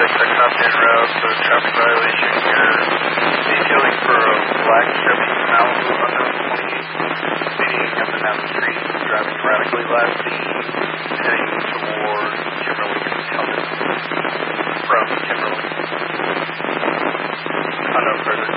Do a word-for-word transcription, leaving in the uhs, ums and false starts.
second Upton Road, so traffic violation. You're detailing for a black Chevy Malibu unknown twenty-eight, speeding up and down the street, driving erratically last seen, heading toward Kimberly, Kentucky, from Kimberly. Unknown further.